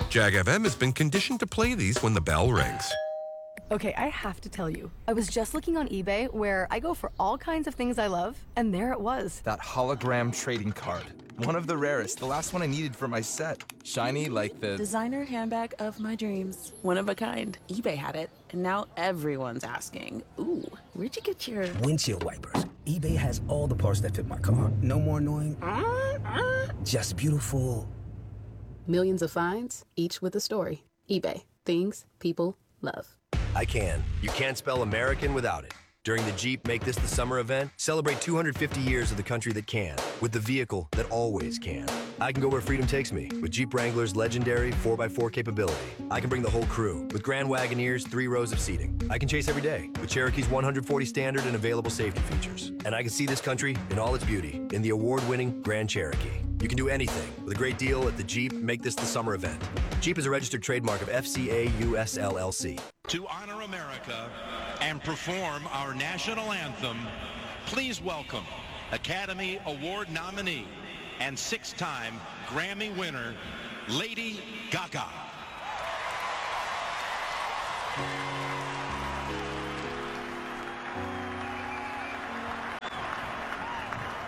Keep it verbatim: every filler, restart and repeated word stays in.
Jag F M has been conditioned to play these when the bell rings. Okay, I have to tell you, I was just looking on eBay where I go for all kinds of things I love, and there it was. That hologram trading card. One of the rarest, the last one I needed for my set. Shiny like the... designer handbag of my dreams. One of a kind. eBay had it, and now everyone's asking, ooh, where'd you get your... windshield wipers. eBay has all the parts that fit my car. No more annoying, just beautiful. Millions of finds, each with a story. eBay. Things people love. I can. You can't spell American without it. During the Jeep Make This the Summer event, celebrate two hundred fifty years of the country that can, with the vehicle that always can. I can go where freedom takes me, with Jeep Wrangler's legendary four by four capability. I can bring the whole crew, with Grand Wagoneer's three rows of seating. I can chase every day, with Cherokee's one hundred forty standard and available safety features. And I can see this country in all its beauty, in the award-winning Grand Cherokee. You can do anything with a great deal at the Jeep Make This the Summer event. Jeep is a registered trademark of F C A U S L L C. To honor America and perform our national anthem, please welcome Academy Award nominee and six-time Grammy winner, Lady Gaga.